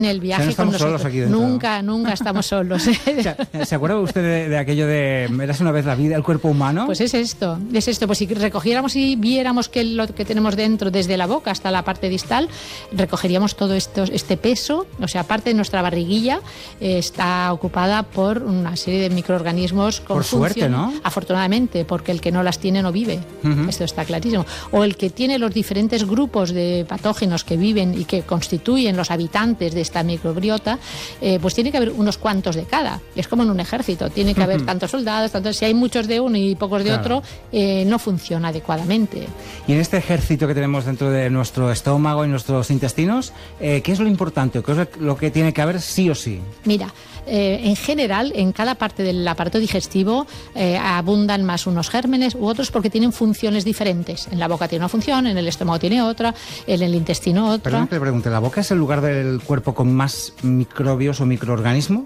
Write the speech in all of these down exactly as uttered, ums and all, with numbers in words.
en el viaje, o sea, no con nosotros. Aquí dentro, nunca, ¿no? nunca estamos solos. O sea, ¿se acuerda usted de, de aquello de érase una vez la vida, el cuerpo humano? Pues es esto, es esto. Pues si recogiéramos y viéramos que lo que tenemos dentro, desde la boca hasta la parte distal, recogeríamos todo esto, este peso. O sea, parte de nuestra barriguilla eh, está ocupada por una serie de microorganismos con por suerte, función, ¿no? Afortunadamente, porque el que no las tiene no vive. Uh-huh. Esto está clarísimo. O el que tiene los diferentes grupos de patógenos que viven y que constituyen los habitantes de esta microbiota, eh, pues tiene que haber unos cuantos de cada. Es como en un ejército, tiene que haber uh-huh. tantos soldados, tantos, si hay muchos de uno y pocos de claro. otro, eh, no funciona adecuadamente. Y en este ejército que tenemos dentro de nuestro estómago y nuestros intestinos, eh, ¿qué es lo importante? ¿Qué es lo que tiene que haber sí o sí? Mira, eh, en general, en cada parte del aparato digestivo eh, abundan más unos gérmenes u otros porque tienen funciones diferentes. En la boca tiene una función, en el estómago tiene otra, en el intestino otra. Perdón que le pregunte, ¿la boca es el lugar del cuerpo con más microbios o microorganismos?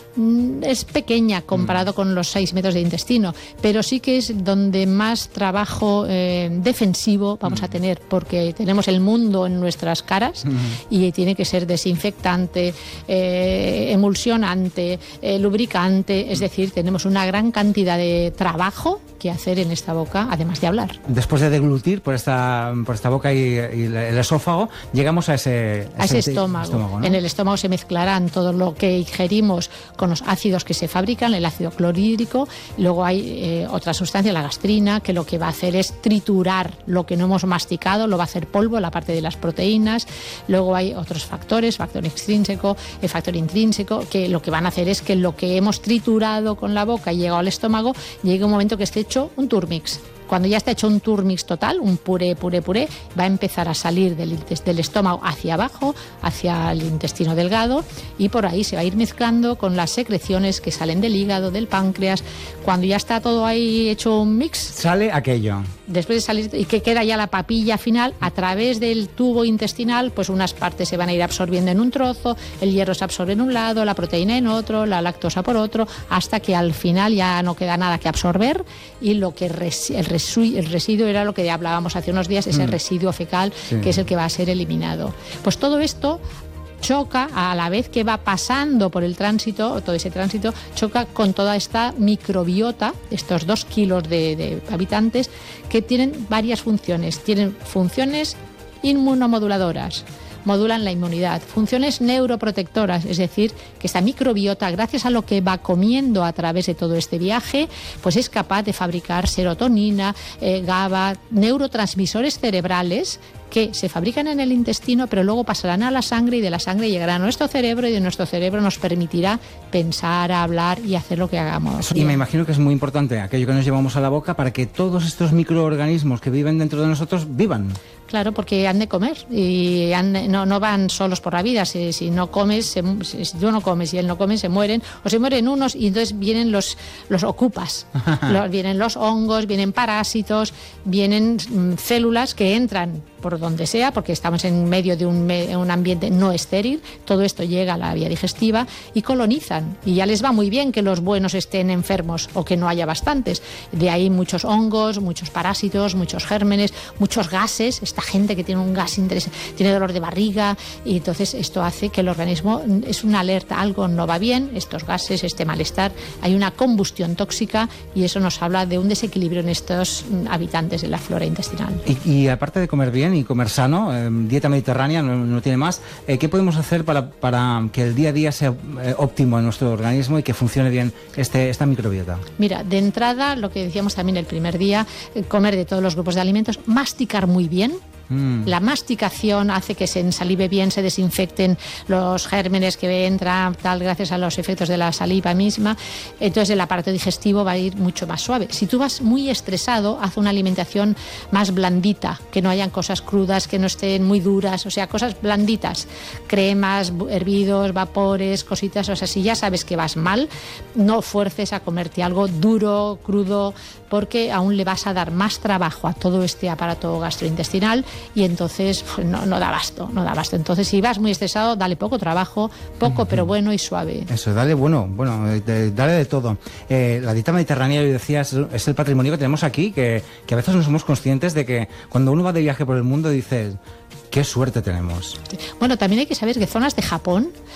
Es pequeña comparado mm. con los seis metros de intestino, pero sí que es donde más trabajo eh, defensivo vamos mm. a tener, porque tenemos el mundo en nuestras caras mm. y tiene que ser desinfectante, eh, emulsionante, eh, lubricante, es decir, tenemos una gran cantidad de trabajo que hacer en esta boca, además de hablar. Después de deglutir por esta, por esta boca y, y el esófago, llegamos a ese, a ese, ese estómago. estómago ¿no? En el estómago se mezclarán todo lo que ingerimos con los ácidos que se fabrican, el ácido clorhídrico, luego hay eh, otra sustancia, la gastrina, que lo que va a hacer es triturar lo que no hemos masticado, lo va a hacer polvo, la parte de las proteínas, luego hay otros factores, factor extrínseco, el factor intrínseco, que lo que van a hacer es que lo que hemos triturado con la boca y llegado al estómago, llegue un momento que esté hecho un turmix. Cuando ya está hecho un turmix total, un puré, puré, puré, va a empezar a salir del, del estómago hacia abajo, hacia el intestino delgado, y por ahí se va a ir mezclando con las secreciones que salen del hígado, del páncreas. Cuando ya está todo ahí hecho un mix, sale aquello. Después de salir, y que queda ya la papilla final, a través del tubo intestinal, pues unas partes se van a ir absorbiendo en un trozo, el hierro se absorbe en un lado, la proteína en otro, la lactosa por otro, hasta que al final ya no queda nada que absorber, y lo que res, el, resu, el residuo era lo que hablábamos hace unos días, ese mm. residuo fecal, sí. que es el que va a ser eliminado. Pues todo esto choca a la vez que va pasando por el tránsito, todo ese tránsito choca con toda esta microbiota, estos dos kilos de, de habitantes, que tienen varias funciones. Tienen funciones inmunomoduladoras, modulan la inmunidad, funciones neuroprotectoras, es decir, que esta microbiota, gracias a lo que va comiendo a través de todo este viaje, pues es capaz de fabricar serotonina, eh, GABA, neurotransmisores cerebrales que se fabrican en el intestino, pero luego pasarán a la sangre y de la sangre llegarán a nuestro cerebro y de nuestro cerebro nos permitirá pensar, hablar y hacer lo que hagamos. Y me imagino que es muy importante aquello que nos llevamos a la boca para que todos estos microorganismos que viven dentro de nosotros vivan. Claro, porque han de comer y han, no, no van solos por la vida. Si, si no comes, se, si tú no comes y él no come, se mueren o se mueren unos y entonces vienen los, los ocupas. los, vienen los hongos, vienen parásitos, vienen mm, células que entran por donde sea, porque estamos en medio de un, un ambiente no estéril, todo esto llega a la vía digestiva y colonizan, y ya les va muy bien que los buenos estén enfermos o que no haya bastantes. De ahí muchos hongos, muchos parásitos, muchos gérmenes, muchos gases, esta gente que tiene un gas interesante, tiene dolor de barriga, y entonces esto hace que el organismo es una alerta, algo no va bien, estos gases, este malestar, hay una combustión tóxica y eso nos habla de un desequilibrio en estos habitantes de la flora intestinal. Y, y aparte de comer bien y comer sano, eh, dieta mediterránea no, no tiene más, eh, ¿qué podemos hacer para, para que el día a día sea eh, óptimo en nuestro organismo y que funcione bien este, esta microbiota? Mira, de entrada, lo que decíamos también el primer día, eh, comer de todos los grupos de alimentos, masticar muy bien. Mm. La masticación hace que se ensalive bien, se desinfecten los gérmenes que entran, tal, gracias a los efectos de la saliva misma. Entonces el aparato digestivo va a ir mucho más suave. Si tú vas muy estresado, haz una alimentación más blandita, que no hayan cosas crudas, que no estén muy duras, o sea, cosas blanditas, cremas, hervidos, vapores, cositas. O sea, si ya sabes que vas mal, no fuerces a comerte algo duro, crudo, porque aún le vas a dar más trabajo a todo este aparato gastrointestinal y entonces pues, no, no da abasto, no da abasto. Entonces, si vas muy estresado, dale poco trabajo, poco uh-huh. pero bueno y suave. Eso, dale bueno, bueno, de, dale de todo. Eh, la dieta mediterránea, yo decía, es, es el patrimonio que tenemos aquí, que, que a veces no somos conscientes de que cuando uno va de viaje por el mundo dices, qué suerte tenemos. Bueno, también hay que saber que zonas de Japón